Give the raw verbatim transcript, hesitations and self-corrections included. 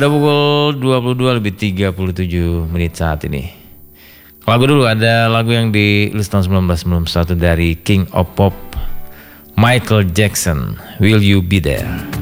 Udah pukul dua puluh dua lebih tiga puluh tujuh menit saat ini. Lagu dulu, ada lagu yang dirilis tahun seribu sembilan ratus sembilan puluh satu dari King of Pop, Michael Jackson, Will You Be There.